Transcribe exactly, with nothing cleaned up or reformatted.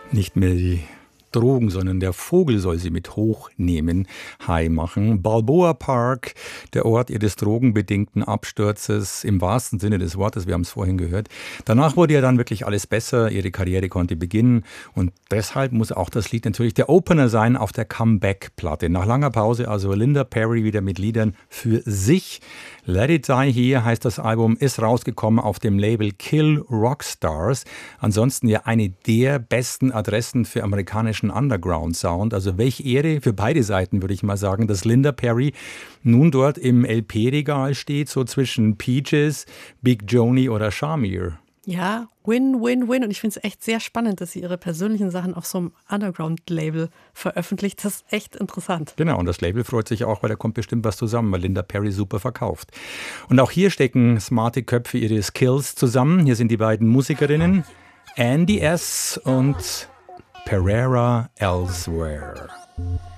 Nicht mehr die Drogen, sondern der Vogel soll sie mit hochnehmen, high machen. Balboa Park, der Ort ihres drogenbedingten Absturzes, im wahrsten Sinne des Wortes, wir haben es vorhin gehört. Danach wurde ja dann wirklich alles besser, ihre Karriere konnte beginnen und deshalb muss auch das Lied natürlich der Opener sein auf der Comeback-Platte. Nach langer Pause also Linda Perry wieder mit Liedern für sich. Let It Die Here heißt das Album, ist rausgekommen auf dem Label Kill Rockstars. Ansonsten ja eine der besten Adressen für amerikanischen Underground-Sound. Also welch Ehre für beide Seiten, würde ich mal sagen, dass Linda Perry nun dort im L P-Regal steht, so zwischen Peaches, Big Joni oder Shamir. Ja, win, win, win. Und ich finde es echt sehr spannend, dass sie ihre persönlichen Sachen auf so einem Underground-Label veröffentlicht. Das ist echt interessant. Genau, und das Label freut sich auch, weil da kommt bestimmt was zusammen, weil Linda Perry super verkauft. Und auch hier stecken smarte Köpfe ihre Skills zusammen. Hier sind die beiden Musikerinnen, Andy S. und Pereira Elsewhere.